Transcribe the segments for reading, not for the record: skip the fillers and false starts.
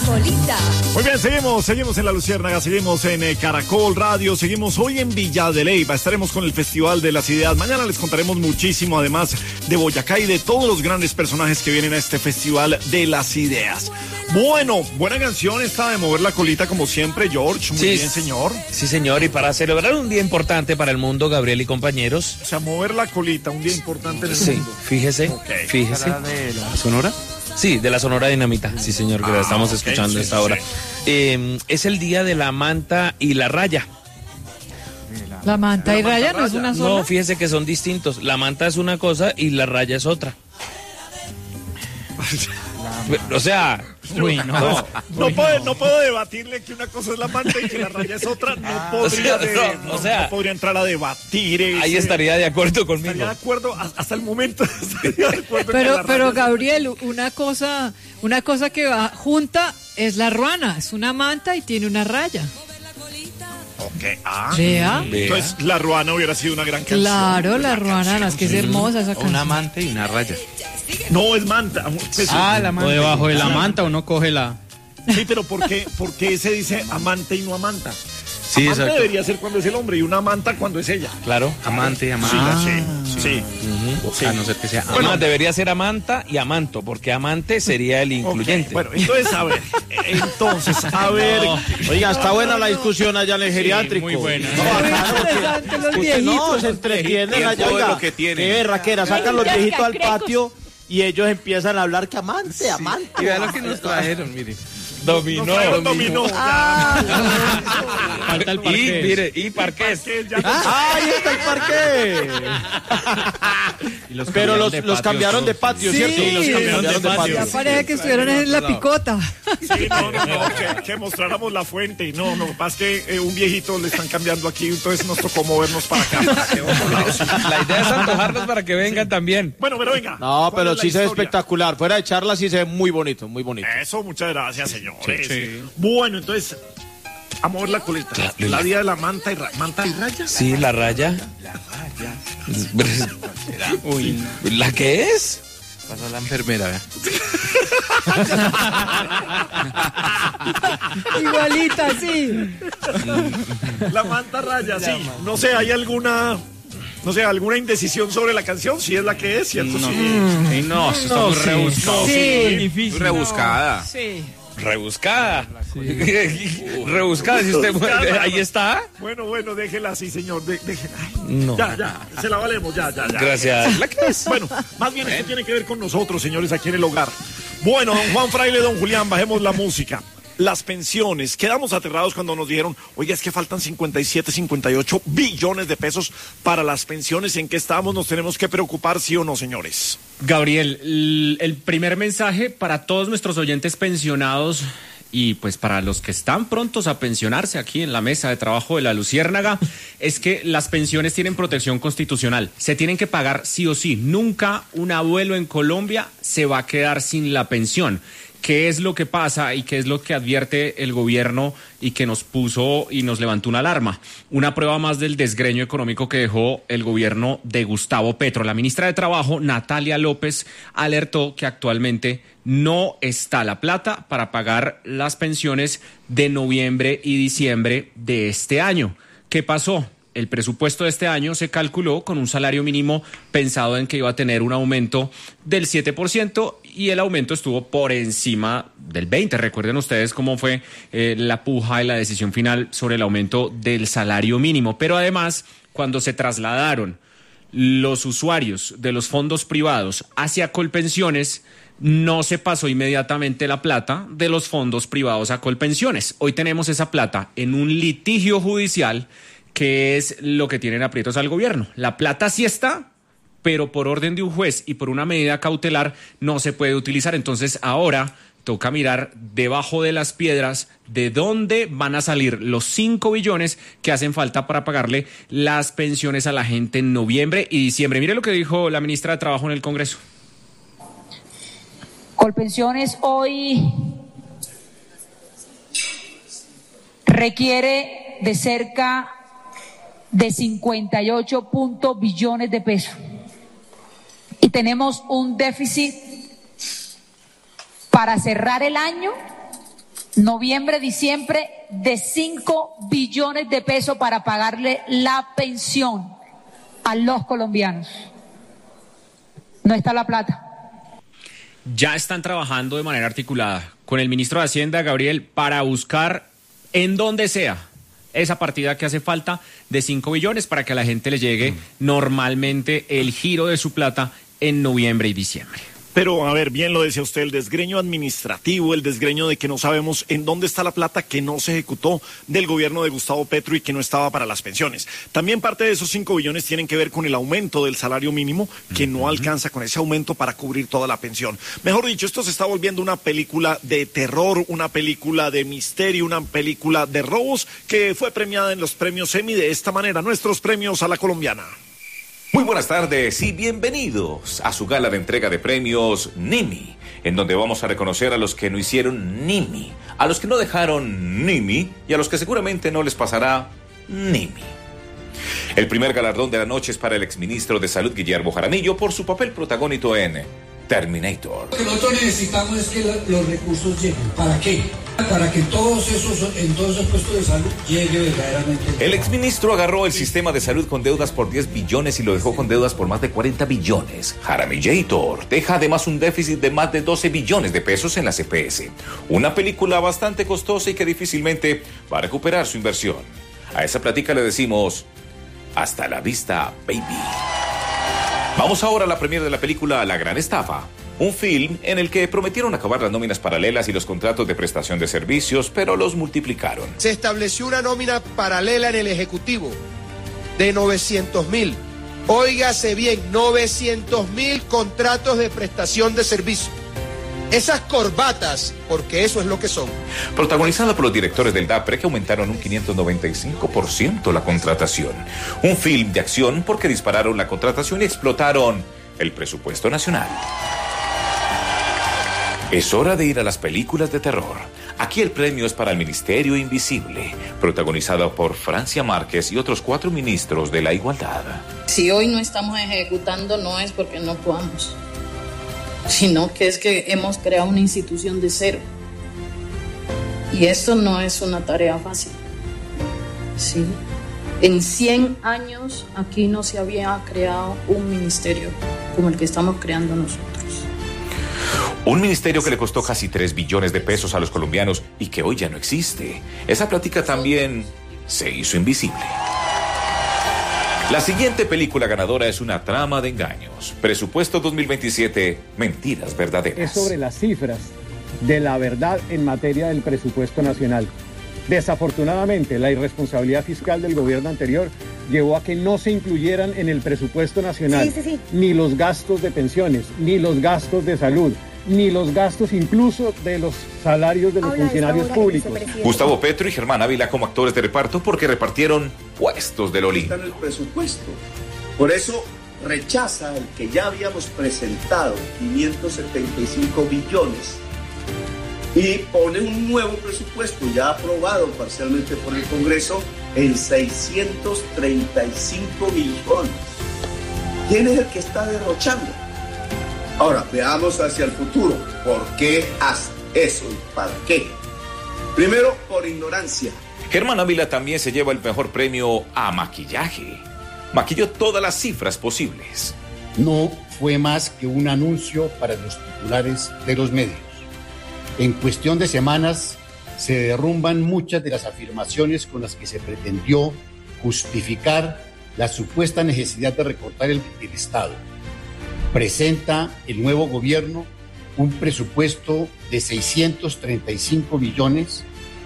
colita. Muy bien, seguimos en La Luciérnaga, seguimos en Caracol Radio, seguimos hoy en Villa de Leyva, estaremos con el Festival de las Ideas. Mañana les contaremos muchísimo, además de Boyacá y de todos los grandes personajes que vienen a este Festival de las Ideas. Bueno, buena canción esta de Mover la Colita, como siempre, George. Muy bien, señor. Sí, señor, y para celebrar un día importante para el mundo, Gabriel y compañeros. O sea, mover la colita, un día importante en el mundo. Fíjese. ¿De la Sonora? Sí, de la Sonora Dinamita, sí señor, que la estamos escuchando a esta hora. Es el día de la manta y la raya. ¿La manta y raya no es una sola? No, fíjese que son distintos. La manta es una cosa y la raya es otra. O sea, no puedo debatirle que una cosa es la manta y que la raya es otra. No podría entrar a debatir eso. Ahí estaría de acuerdo conmigo. Estaría de acuerdo hasta el momento. Pero Gabriel, una cosa que va junta es la ruana. Es una manta y tiene una raya. Ok, Vea. Entonces la ruana hubiera sido una gran canción. Claro, la ruana, las que es hermosa esa canción. Una manta y una raya. No, es manta. La manta. O debajo de la manta uno coge la... Sí, pero ¿por qué se dice amante y no amanta? Sí, amante exacto. debería ser cuando es el hombre y una amanta cuando es ella. Claro. Amante. Sí. A no ser que sea Bueno, debería ser amanta y amanto, porque amante sería el incluyente. Okay. Bueno, entonces, a ver. Oiga, está buena la discusión allá en el geriátrico. Muy buena. No, se entretienen allá. Oiga, Lo que tienen. Qué berraquera, sacan los viejitos al patio y ellos empiezan a hablar que amante. Y vean lo que nos trajeron, mire. Dominó. Falta el parqués. Y parqués. ¡Ahí está el parqué! Pero los cambiaron de patio, Sí, ¿cierto? los cambiaron de patio. Ya parece que estuvieron en la picota. Sí, que mostráramos la fuente. No, pasa que un viejito le están cambiando aquí, entonces nos tocó movernos para acá. La idea es antojarlos para que vengan también. Bueno, pero venga. No, pero sí se ve historia? espectacular. Fuera de charla sí se ve muy bonito, muy bonito. Eso, muchas gracias, señores. Sí. Bueno, entonces, a mover la colita. La vida de la manta y raya. Sí, la raya. Uy, ¿La qué es? pasó la enfermera, ¿verdad? Igualita, sí. La manta raya, sí. No sé, ¿hay alguna indecisión sobre la canción? Si es la que es, ¿cierto? No, Sí. no, eso está muy rebuscado. Sí. Difícil. Muy rebuscada. Sí. Rebuscada. Rebuscada, si usted ahí está. Bueno, déjela así, señor. Déjela. No. Ya, se la valemos, ya. Gracias. ¿La qué es? Bueno, más bien esto tiene que ver con nosotros, señores, aquí en el hogar. Bueno, don Juan Fraile, don Julián, bajemos la música. Las pensiones, quedamos aterrados cuando nos dijeron, oiga, es que faltan 57, 58 billones de pesos para las pensiones. ¿En qué estamos? ¿Nos tenemos que preocupar, sí o no, señores? Gabriel, el primer mensaje para todos nuestros oyentes pensionados y pues para los que están prontos a pensionarse aquí en la mesa de trabajo de La Luciérnaga es que las pensiones tienen protección constitucional. Se tienen que pagar sí o sí. Nunca un abuelo en Colombia se va a quedar sin la pensión. ¿Qué es lo que pasa y qué es lo que advierte el gobierno y que nos puso y nos levantó una alarma? Una prueba más del desgreño económico que dejó el gobierno de Gustavo Petro. La ministra de Trabajo, Natalia López, alertó que actualmente no está la plata para pagar las pensiones de noviembre y diciembre de este año. ¿Qué pasó? El presupuesto de este año se calculó con un salario mínimo pensado en que iba a tener un aumento del 7% y el aumento estuvo por encima del 20%. Recuerden ustedes cómo fue la puja y la decisión final sobre el aumento del salario mínimo. Pero además, cuando se trasladaron los usuarios de los fondos privados hacia Colpensiones, no se pasó inmediatamente la plata de los fondos privados a Colpensiones. Hoy tenemos esa plata en un litigio judicial que es lo que tienen aprietos al gobierno. La plata sí está, pero por orden de un juez y por una medida cautelar no se puede utilizar. Entonces ahora toca mirar debajo de las piedras de dónde van a salir los 5 billones que hacen falta para pagarle las pensiones a la gente en noviembre y diciembre. Mire lo que dijo la ministra de Trabajo en el Congreso. Colpensiones hoy requiere de cerca de 58 billones de pesos y tenemos un déficit para cerrar el año noviembre, diciembre, de 5 billones de pesos para pagarle la pensión a los colombianos. No está la plata. Ya están trabajando de manera articulada con el ministro de Hacienda, Gabriel, para buscar en donde sea esa partida que hace falta de 5 billones para que a la gente le llegue normalmente el giro de su plata en noviembre y diciembre. Pero, a ver, bien lo decía usted, el desgreño administrativo, el desgreño de que no sabemos en dónde está la plata que no se ejecutó del gobierno de Gustavo Petro y que no estaba para las pensiones. También parte de esos 5 billones tienen que ver con el aumento del salario mínimo, que no alcanza con ese aumento para cubrir toda la pensión. Mejor dicho, esto se está volviendo una película de terror, una película de misterio, una película de robos que fue premiada en los premios Emmy de esta manera, nuestros premios a la colombiana. Muy buenas tardes y bienvenidos a su gala de entrega de premios NIMI, en donde vamos a reconocer a los que no hicieron NIMI, a los que no dejaron NIMI y a los que seguramente no les pasará NIMI. El primer galardón de la noche es para el exministro de Salud Guillermo Jaramillo por su papel protagónico en Terminator. Lo que nosotros necesitamos es que los recursos lleguen. ¿Para qué? Para que en todos esos puestos de salud llegue verdaderamente. El exministro agarró el sistema de salud con deudas por 10 billones y lo dejó con deudas por más de 40 billones. Jaramillator deja además un déficit de más de 12 billones de pesos en la CPS. Una película bastante costosa y que difícilmente va a recuperar su inversión. A esa plática le decimos, hasta la vista, baby. Vamos ahora a la premiere de la película La Gran Estafa, un film en el que prometieron acabar las nóminas paralelas y los contratos de prestación de servicios, pero los multiplicaron. Se estableció una nómina paralela en el Ejecutivo de 900.000. Óigase bien, 900.000 contratos de prestación de servicios. Esas corbatas, porque eso es lo que son. Protagonizada por los directores del DAPRE que aumentaron un 595% la contratación. Un film de acción porque dispararon la contratación y explotaron el presupuesto nacional. Es hora de ir a las películas de terror. Aquí el premio es para El Ministerio Invisible, protagonizada por Francia Márquez y otros 4 ministros de la Igualdad. Si hoy no estamos ejecutando no es porque no podamos, sino que es que hemos creado una institución de cero. Y esto no es una tarea fácil. Sí. En 100 años aquí no se había creado un ministerio como el que estamos creando nosotros. Un ministerio que le costó casi 3 billones de pesos a los colombianos y que hoy ya no existe. Esa plática también se hizo invisible. La siguiente película ganadora es una trama de engaños. Presupuesto 2027, mentiras verdaderas. Es sobre las cifras de la verdad en materia del presupuesto nacional. Desafortunadamente, la irresponsabilidad fiscal del gobierno anterior llevó a que no se incluyeran en el presupuesto nacional ni los gastos de pensiones, ni los gastos de salud, ni los gastos incluso de los salarios de los funcionarios públicos. Gustavo Petro y Germán Ávila como actores de reparto porque repartieron puestos del Olimpo. Está en el presupuesto. Por eso rechaza el que ya habíamos presentado, 575 billones, y pone un nuevo presupuesto ya aprobado parcialmente por el Congreso en 635 millones. ¿Quién es el que está derrochando? Ahora, veamos hacia el futuro. ¿Por qué hace eso y para qué? Primero, por ignorancia. Germán Ávila también se lleva el mejor premio a maquillaje. Maquilló todas las cifras posibles. No fue más que un anuncio para los titulares de los medios. En cuestión de semanas se derrumban muchas de las afirmaciones con las que se pretendió justificar la supuesta necesidad de recortar el Estado. Presenta el nuevo gobierno un presupuesto de 635 billones,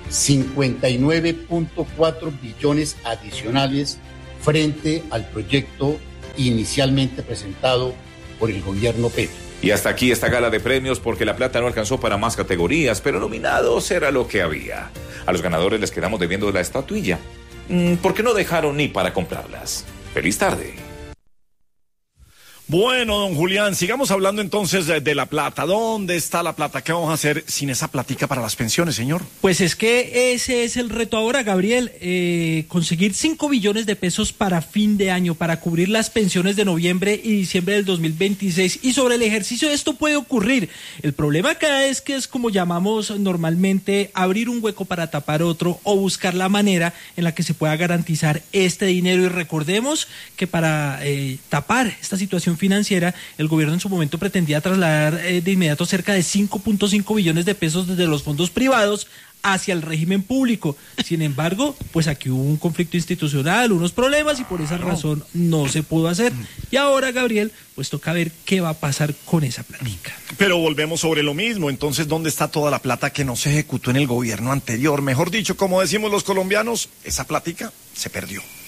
59.4 billones adicionales frente al proyecto inicialmente presentado por el gobierno Petro. Y hasta aquí esta gala de premios porque la plata no alcanzó para más categorías, pero nominados era lo que había. A los ganadores les quedamos debiendo la estatuilla, porque no dejaron ni para comprarlas. ¡Feliz tarde! Bueno, don Julián, sigamos hablando entonces de la plata. ¿Dónde está la plata? ¿Qué vamos a hacer sin esa platica para las pensiones, señor? Pues es que ese es el reto ahora, Gabriel. Conseguir 5 billones de pesos para fin de año, para cubrir las pensiones de noviembre y diciembre del 2026. Y sobre el ejercicio de esto puede ocurrir. El problema acá es que es como llamamos normalmente abrir un hueco para tapar otro o buscar la manera en la que se pueda garantizar este dinero. Y recordemos que para tapar esta situación financiera, el gobierno en su momento pretendía trasladar de inmediato cerca de 5.5 billones de pesos desde los fondos privados hacia el régimen público. Sin embargo, pues aquí hubo un conflicto institucional, unos problemas y por esa razón no se pudo hacer. Y ahora, Gabriel, pues toca ver qué va a pasar con esa platica. Pero volvemos sobre lo mismo. Entonces, ¿dónde está toda la plata que no se ejecutó en el gobierno anterior? Mejor dicho, como decimos los colombianos, esa plática se perdió.